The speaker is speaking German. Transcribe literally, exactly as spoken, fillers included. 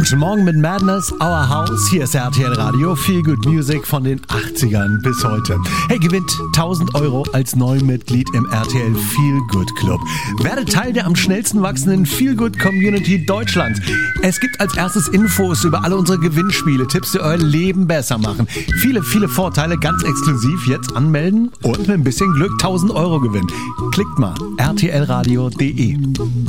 Guten Morgen mit Madness, Our House. Hier ist R T L Radio, Feel Good Music von den achtzigern bis heute. Hey, gewinnt tausend Euro als Neumitglied im R T L Feel Good Club. Werde Teil der am schnellsten wachsenden Feel Good Community Deutschlands. Es gibt als erstes Infos über alle unsere Gewinnspiele, Tipps, die euer Leben besser machen. Viele, viele Vorteile, ganz exklusiv. Jetzt anmelden und mit ein bisschen Glück tausend Euro gewinnen. Klickt mal r t l radio punkt d e.